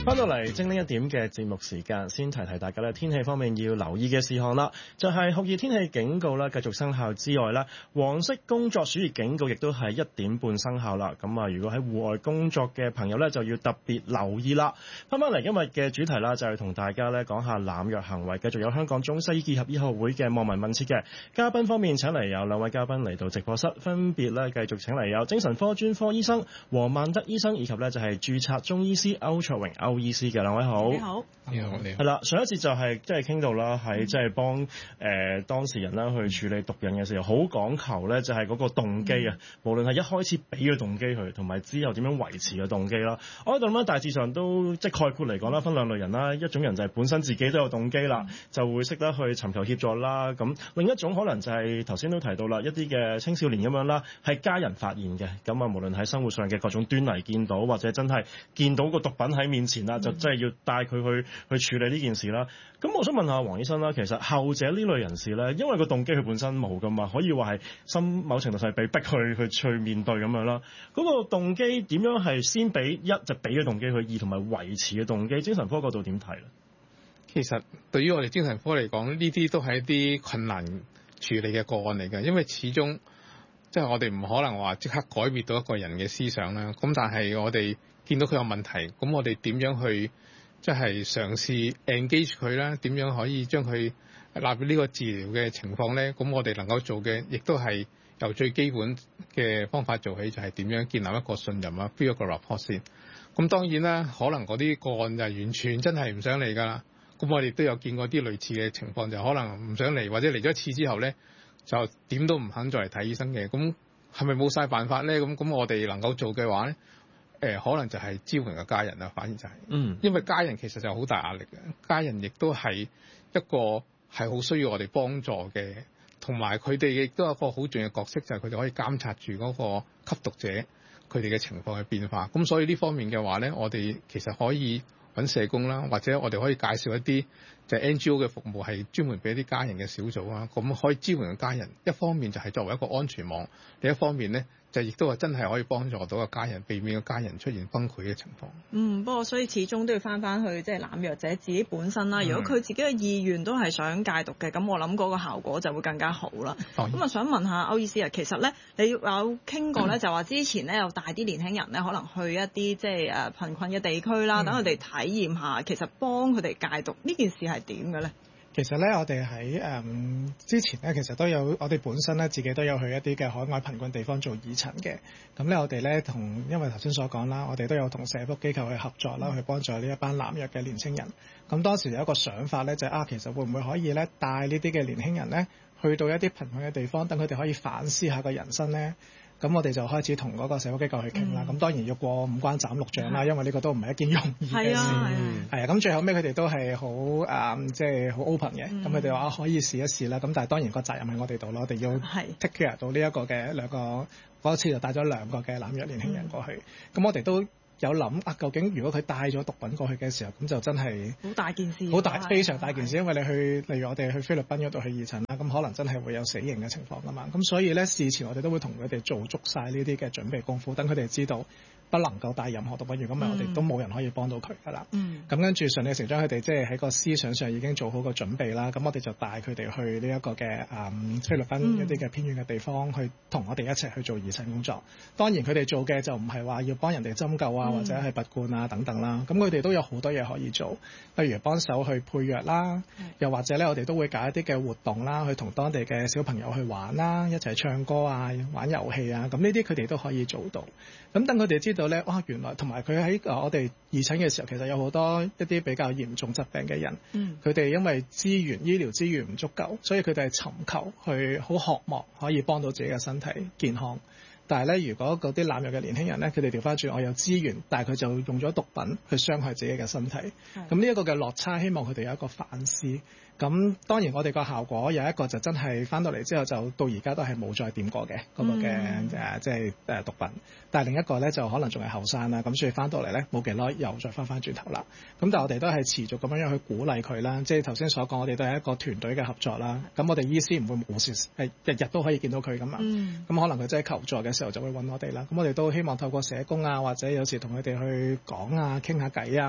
翻到嚟精靈一點嘅節目時間，先提提大家咧，天氣方面要留意嘅事項啦，就係酷熱天氣警告啦，繼續生效之外咧，黃色工作暑熱警告亦都係1點半生效啦。咁啊，如果喺戶外工作嘅朋友咧，就要特別留意啦。翻返嚟今日嘅主題啦，就係同大家咧講下濫藥行為，繼續有香港中西醫結合醫學會嘅望聞問切嘅嘉賓方面，請嚟有兩位嘉賓嚟到直播室，分別咧繼續請嚟有精神科專科醫生黃萬德醫生，以及咧就係註冊中醫師歐卓榮歐醫師嘅。兩位好。 你好。你好。 係啦，上一節就係即係傾到啦，喺即係幫當事人啦去處理毒癮嘅時候，好講求咧就係嗰個動機啊，無論係一開始俾嘅動機佢，同埋之後點樣維持嘅動機啦。我喺度諗大致上都即係概括嚟講啦，分兩類人啦，一種人就係本身自己都有動機啦，就會識得去尋求協助啦。咁另一種可能就係頭先都提到啦，一啲嘅青少年咁樣啦，係家人發現嘅，咁啊無論喺生活上嘅各種端倪見到，或者真係見到個毒品喺面前啦，就真係要帶佢去處理呢件事啦。咁我想問下黃醫生啦，其實後者呢類人士咧，因為個動機佢本身冇噶嘛，可以話係某程度上係被逼去面對咁樣啦。嗰個動機點樣係先俾一就俾嘅動機佢，二同埋維持嘅動機，精神科角度點睇咧？ 其實對於我哋精神科嚟講，呢啲都係一啲困難處理嘅個案嚟嘅，因為始終即係我哋唔可能話即刻改變到一個人嘅思想啦。咁但係我哋見到佢有問題，咁我哋點樣去即係嘗試 engage 佢啦？點樣可以將佢納入呢個治療嘅情況咧？咁我哋能夠做嘅，亦都係由最基本嘅方法做起，就係點樣建立一個信任啊 build 一個 rapport 先。咁當然啦，可能嗰啲個案就係完全真係唔想嚟㗎啦。咁我哋都有見過啲類似嘅情況，就可能唔想嚟，或者嚟咗一次之後咧，就點都唔肯再嚟睇醫生嘅。咁係咪冇晒辦法咧？咁我哋能夠做嘅話咧？可能就係支援嘅家人啦，反而就係，因為家人其實就好大壓力嘅，家人亦都係一個係好需要我哋幫助嘅，同埋佢哋亦都有一個好重要嘅角色，就係佢哋可以監察住嗰個吸毒者佢哋嘅情況嘅變化。咁所以呢方面嘅話咧，我哋其實可以揾社工啦，或者我哋可以介紹一啲就係 NGO 嘅服務，係專門俾一啲家人嘅小組啊，咁可以支援家人。一方面就係作為一個安全網，另一方面咧，就亦都係真係可以幫助到個家人，避免個家人出現崩潰嘅情況。 不過所以始終都要翻去即係濫藥者自己本身啦。如果佢自己嘅意願都係想戒毒嘅，咁我諗嗰個效果就會更加好啦。咁啊，想問下歐醫師啊，其實咧你有傾過咧，就話之前咧有帶啲年輕人咧，可能去一啲即係貧困嘅地區啦，等佢哋體驗下，其實幫佢哋戒毒呢件事係點嘅咧？ 其實咧，我哋喺之前咧，其實都有我哋本身咧，自己都有去一啲嘅海外貧困地方做義診嘅。咁咧，我哋咧因為頭先所講啦，我哋都有同社福機構去合作啦，去幫助呢一班濫藥嘅年輕人。咁當時有一個想法咧，就係其實會唔會可以咧帶呢啲嘅年輕人咧，去到一啲貧困嘅地方，等佢哋可以反思下個人生咧。咁我哋就開始同嗰個社福機構去傾啦。咁當然要過5關斬6將啦，因為呢個都唔係一件容易嘅事。係啊，咁最後尾佢哋都係好即係好 open 嘅。咁佢哋話可以試一試啦。咁但係當然個責任喺我哋度咯，我哋要 take care 到呢一個嘅兩個嗰次就帶咗2個嘅濫藥年輕人過去。咁我哋都有諗究竟如果佢帶咗毒品過去嘅時候，咁就真係好大件事， 非常大件事。因為你例如我哋去菲律賓嗰度去義診啦，咁可能真係會有死刑嘅情況噶嘛。咁所以咧事前我哋都會同佢哋做足晒呢啲嘅準備功夫，等佢哋知道不能夠帶任何毒品，如果唔係我哋都冇人可以幫到佢噶啦。咁跟住順理成章，佢哋即係喺個思想上已經做好個準備啦。咁我哋就帶佢哋去呢一個嘅菲律賓一啲嘅偏遠嘅地方，去同我哋一齊去做義診工作。當然佢哋做嘅就唔係話要幫人哋針灸啊，或者係拔罐啊等等啦。咁佢哋都有好多嘢可以做，例如幫手去配藥啦，又或者咧我哋都會搞一啲嘅活動啦，去同當地嘅小朋友去玩啦，一齊唱歌啊，玩遊戲啊。咁呢啲佢哋都可以做到。咁等佢哋知道咧，哇！原來同埋佢喺我哋義診嘅時候，其實有好多一啲比較嚴重疾病嘅人，佢哋因為醫療資源唔足夠，所以佢哋係尋求去好渴望可以幫到自己嘅身體健康。但係咧，如果嗰啲濫藥嘅年輕人咧，佢哋調翻轉，我有資源，但係佢就用咗毒品去傷害自己嘅身體。咁呢一個嘅落差，希望佢哋有一個反思。咁當然我哋個效果有一個就真係翻到嚟之後就到而家都係冇再掂過嘅嗰個嘅即係毒品。但係另一個咧就可能仲係後生啦，咁所以翻到嚟咧冇幾耐又再翻轉頭啦。咁但係我哋都係持續咁樣去鼓勵佢啦。即係頭先所講，我哋都係一個團隊嘅合作啦。咁我哋醫師唔會無時係日日都可以見到佢噶嘛。咁可能佢真係求助嘅時候就會揾我哋啦。咁我哋都希望透過社工啊，或者有時同佢哋去講啊，傾下偈啊。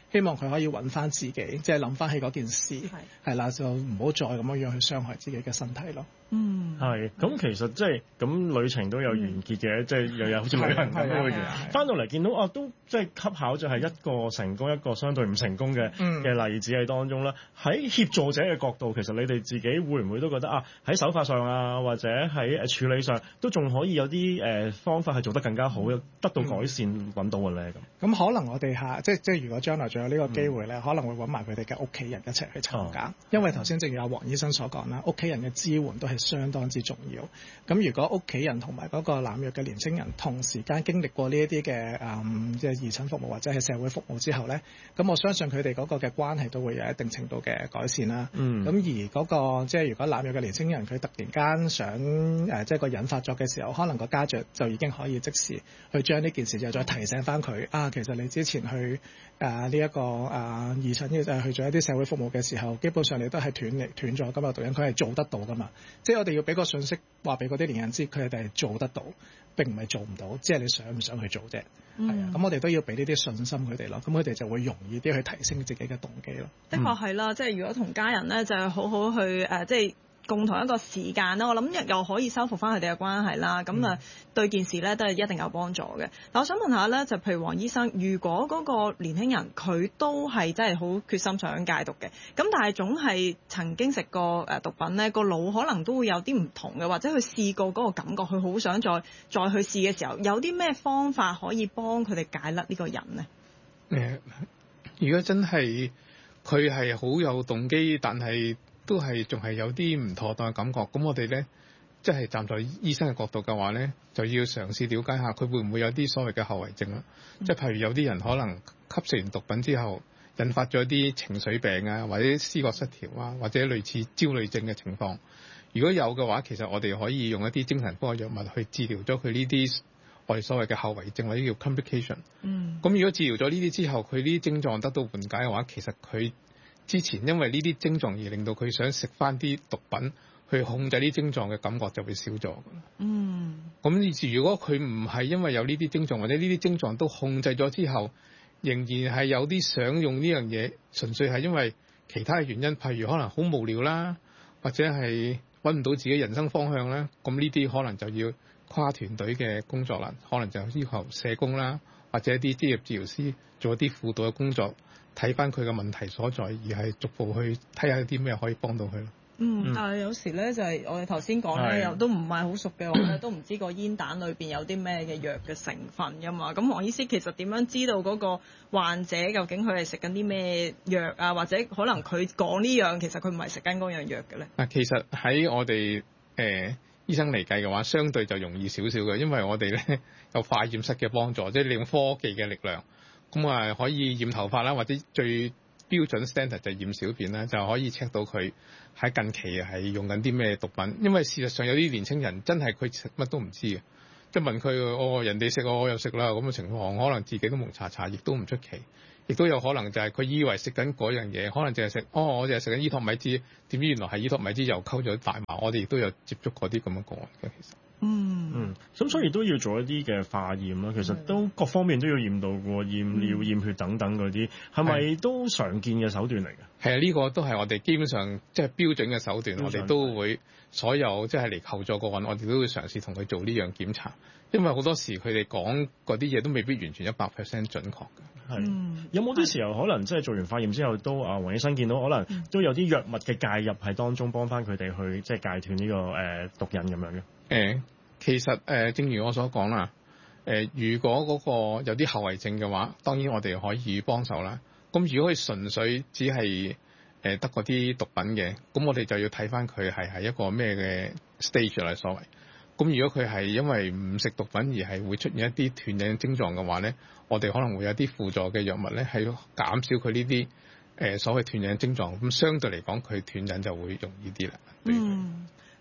希望佢可以揾翻自己，即係諗翻起嗰件事，係啦，就唔好再咁樣去傷害自己嘅身體咯。 係，咁其實即係咁旅程都有完結嘅，即係又有好似旅行咁樣嘅完。翻到嚟見到都即係吸考就係一個成功一個相對唔成功嘅例子喺當中啦。喺協助者嘅角度，其實你哋自己會唔會都覺得喺手法上啊，或者喺處理上都仲可以有啲方法係做得更加好，得到改善揾到嘅咧咁？ 咁可能我哋即係如果將來仲有呢個機會咧，可能會揾埋佢哋嘅屋企人一齊去參加，因為頭先正如阿黃醫生所講啦，屋企人嘅支援都係相當之重要。咁如果屋企人同埋嗰個濫藥嘅年青人同時間經歷過呢一啲嘅即係義診服務或者係社會服務之後咧，咁我相信佢哋嗰個嘅關係都會有一定程度嘅改善啦。咁而嗰個即係如果濫藥嘅年青人佢突然間想即係個引發作嘅時候，可能個家長就已經可以即時去將呢件事就再提醒翻佢其實你之前去呢一個義診去做一啲社會服務嘅時候，基本上你都係斷咗㗎嘛，毒癮佢係做得到㗎嘛。即係我哋要俾個信息話俾嗰啲年人知，佢哋係做得到，並唔係做唔到，即係你想唔想去做啫。係啊，咁我哋都要俾呢啲信心佢哋咯，咁佢哋就會容易啲去提升自己嘅動機咯。 的確係啦，即係如果同家人咧就係好好去即係共同一個時間啦，我諗又可以修復翻佢哋嘅關係啦。咁對件事咧都係一定有幫助嘅。但我想問下咧，就譬如黃醫生，如果嗰個年輕人佢都係真係好決心想戒毒嘅，咁但係總係曾經食過毒品咧，個腦可能都會有啲唔同嘅，或者佢試過嗰個感覺，佢好想再去試嘅時候，有啲咩方法可以幫佢哋戒甩呢個人呢？ 如果真係佢係好有動機，但係都係仲係有啲唔妥當嘅感覺，咁我哋咧即係站在醫生嘅角度嘅話咧，就要嘗試了解下佢會唔會有啲所謂嘅後遺症啦。即係譬如有啲人可能吸食完毒品之後，引發咗啲情緒病啊，或者思覺失調啊，或者類似焦慮症嘅情況。如果有嘅話，其實我哋可以用一啲精神科嘅藥物去治療咗佢呢啲我哋所謂嘅後遺症或者叫 complication。咁如果治療咗呢啲之後，佢呢啲症狀得到緩解嘅話，其實佢之前因為呢啲症狀而令到佢想食翻啲毒品去控制呢啲症狀嘅感覺就會少咗。咁如果佢唔係因為有呢啲症狀，或者呢啲症狀都控制咗之後，仍然係有啲想用呢樣嘢，純粹係因為其他嘅原因，譬如可能好無聊啦，或者係揾唔到自己人生方向啦，咁呢啲可能就要跨團隊嘅工作啦，可能就要求社工啦，或者一啲職業治療師做一啲輔導嘅工作，睇翻佢嘅問題所在，而係逐步去睇下有啲咩可以幫到佢咯。 但係有時咧就係我哋頭先講咧，又都唔係好熟嘅話咧，都唔知個煙彈裏邊有啲咩嘅藥嘅成分㗎嘛。咁黃醫師其實點樣知道嗰個患者究竟佢係食緊啲咩藥啊？或者可能佢講呢樣，其實佢唔係食緊嗰樣藥嘅咧？ 其實喺我哋醫生嚟計嘅話，相對就容易少少嘅，因為我哋咧有化驗室嘅幫助，即係利用科技嘅力量，咁可以驗頭髮啦，或者最標準 standard 就驗小便啦，就可以 check 到佢喺近期係用緊啲咩毒品。因為事實上有啲年青人真係佢食乜都唔知嘅，即係問佢人哋食我又食啦，咁嘅情況，可能自己都蒙查查，亦都唔出奇。亦都有可能就係佢以為食緊嗰樣嘢，可能淨係食我淨係食緊依托米芝，點知原來係依托米芝又溝咗大麻。我哋亦都有接觸過啲咁嘅個案嘅，其實。 咁所以都要做一啲嘅化驗啦。其實都各方面都要驗到嘅，驗尿、驗血等等嗰啲，係咪都常見嘅手段嚟嘅？ 係啊，呢個都係我哋基本上即係標準嘅手段。我哋都會所有即係嚟求助個案，我哋都會嘗試同佢做呢樣檢查，因為好多時佢哋講嗰啲嘢都未必完全100% 準確嘅。 有冇啲時候可能即係做完化驗之後都黃醫生見到可能都有啲藥物嘅介入喺當中幫翻佢哋去即係戒斷呢個毒癮咁樣嘅？ 其實正如我所講啦，如果嗰個有啲後遺症嘅話，當然我哋可以幫手啦。咁如果佢純粹只係得嗰啲毒品嘅，咁我哋就要睇翻佢係一個咩嘅 stage 啦，所謂。咁如果佢係因為唔食毒品而係會出現一啲斷癮症狀嘅話咧，我哋可能會有啲輔助嘅藥物咧，係減少佢呢啲所謂斷癮症狀。咁相對嚟講，佢斷癮就會容易啲啦。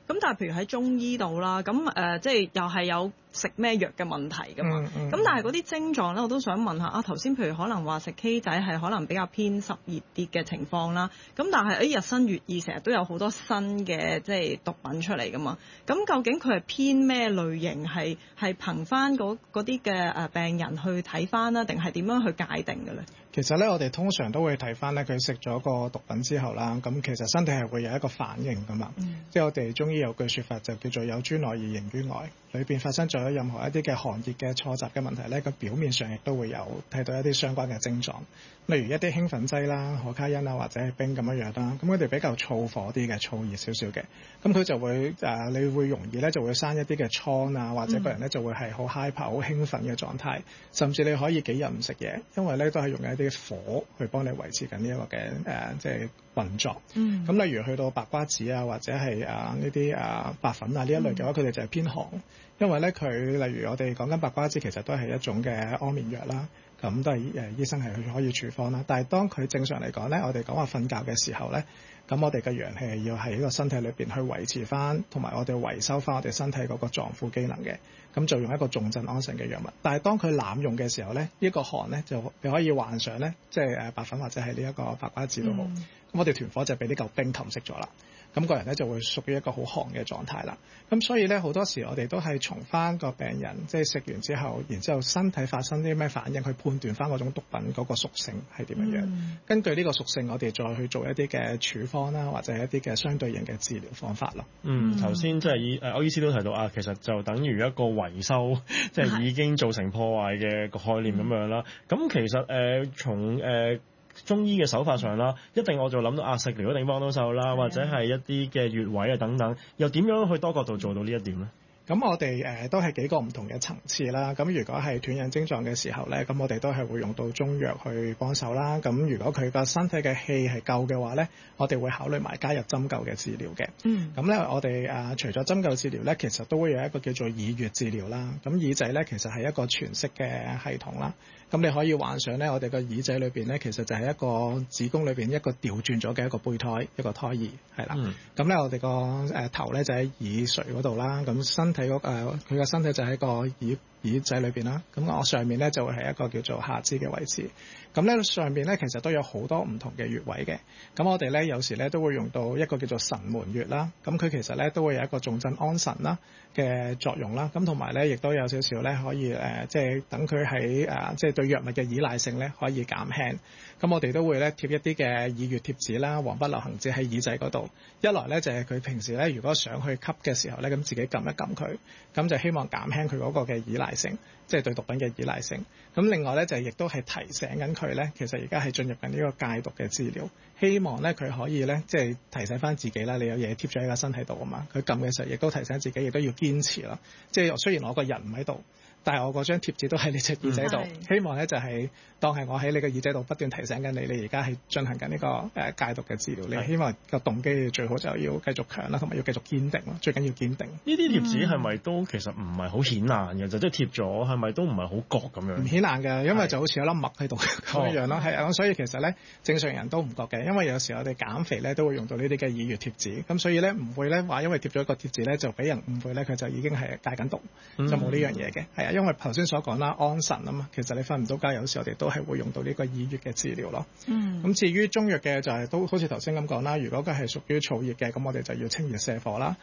咁但係譬如喺中醫度啦，咁即係又係有食咩藥嘅問題㗎嘛。咁但係嗰啲症狀咧，我都想問下啊。頭先譬如可能話食 K 仔係可能比較偏濕熱啲嘅情況啦。咁但係日新月異，成日都有好多新嘅即係毒品出嚟㗎嘛。咁究竟佢係偏咩類型？係憑翻嗰啲嘅病人去睇翻啦，定係點樣去界定嘅咧？ 其實咧，我哋通常都會睇翻咧，佢食咗個毒品之後啦，咁其實身體係會有一個反應噶嘛。即係我哋中醫有句説法就叫做有諸內而形於外，裏邊發生咗任何一啲嘅寒熱嘅錯雜嘅問題咧，咁表面上亦都會有睇到一啲相關嘅症狀，例如一啲興奮劑啦、可卡因啊或者係冰咁樣樣啦。咁佢哋比較燥火啲嘅、燥熱少少嘅，咁佢就會你會容易咧就會生一啲嘅瘡啊，或者個人咧就會係好 hyper、好興奮嘅狀態，甚至你可以幾日唔食嘢，因為咧都係用緊一啲火去幫你維持緊呢一個嘅即係運作。咁例如去到白瓜子啊，或者係呢啲白粉啊呢一類嘅話，佢哋就係偏寒，因為咧佢例如我哋講緊白瓜子，其實都係一種嘅安眠藥啦。咁都係醫生係可以處方啦。但係當佢正常嚟講咧，我哋講話瞓覺嘅時候咧，咁我哋嘅陽氣係要喺個身體裏邊去維持翻，同埋我哋維修翻我哋身體嗰個臟腑機能嘅。咁就用一個重鎮安神嘅藥物。但係當佢濫用嘅時候咧，呢個寒咧就你可以幻想咧，即係白粉或者係呢一個白瓜子都好。咁我哋團火就俾呢嚿冰冚熄咗啦。咁個人咧就會屬於一個好寒嘅狀態啦。咁所以咧好多時我哋都係從翻個病人即係食完之後，然之後身體發生啲咩反應，去判斷翻嗰種毒品嗰個屬性係點樣樣。根據呢個屬性，我哋再去做一啲嘅處方啦，或者一啲嘅相對應嘅治療方法咯。 頭先即係歐醫師都提到其實就等於一個維修，即係已經造成破壞嘅個概念咁樣啦。咁其實從中醫嘅手法上啦，一定我就諗到食療一定幫到手啦，或者係一啲嘅穴位等等，又點樣去多角度做到呢一點咧？咁我哋都係幾個唔同嘅層次啦。咁如果係斷引症狀嘅時候咧，咁我哋都係會用到中藥去幫手啦。咁如果佢個身體嘅氣係夠嘅話咧，我哋會考慮埋加入針灸嘅治療嘅。咁咧我哋除咗針灸治療咧，其實都會有一個叫做耳穴治療啦。咁耳仔咧其實係一個全息嘅系統啦。咁你可以幻想咧，我哋個耳仔裏邊咧，其實就係一個子宮裏邊一個調轉咗嘅一個胚胎，一個胎兒係啦。咁咧我哋個頭咧就喺耳垂嗰度啦。咁身體佢個身體就喺個耳仔裏邊啦。咁我上面咧就會係一個叫做下肢嘅位置。咁咧上面咧其實都有好多唔同嘅穴位嘅。咁我哋咧有時咧都會用到一個叫做神門穴啦。咁佢其實咧都會有一個重鎮安神啦嘅作用啦。咁同埋咧亦都有少少咧可以即係等佢喺即係對藥物嘅依賴性咧可以減輕。咁我哋都會咧貼一啲嘅耳穴貼紙啦、黃不流行紙喺耳仔嗰度。一來咧就係佢平時咧如果想去吸嘅時候咧，咁自己撳一撳佢，咁就希望減輕佢嗰個嘅依賴性，即係對毒品嘅依賴性。咁另外咧就亦都係提醒緊佢咧，其實而家係進入緊呢個戒毒嘅治療，希望咧佢可以咧即係提醒翻自己啦，你有嘢貼咗喺個身體度啊嘛，佢撳嘅時候亦都提醒自己，亦都要堅持啦。即係雖然我個人唔喺度，但係我嗰張貼紙都喺你隻耳仔度，希望咧就係當係我喺你個耳仔度不斷提醒緊你，你而家係進行緊呢個戒毒嘅治療。你希望個動機最好就要繼續強啦，同埋要繼續堅定咯，最緊要堅定。 呢啲貼紙係咪都其實唔係好顯眼嘅？就即係貼咗係咪都唔係好覺咁樣？唔顯眼嘅，因為就好似有粒墨喺度咁樣咯。係啊，所以其實咧正常人都唔覺嘅，因為有時我哋減肥咧都會用到呢啲嘅耳穴貼紙，咁所以咧唔會咧話因為貼咗一個貼紙咧就俾人誤會咧佢就已經係戒緊毒，就冇呢樣嘢嘅。係啊，因為頭先所講啦，安神啊嘛，其實你瞓唔到覺，有時我哋都係會用到呢個耳穴嘅治療咯。咁至於中藥嘅就係都好似頭先咁講啦，如果佢係屬於燥熱嘅，咁我哋就要清熱瀉火啦。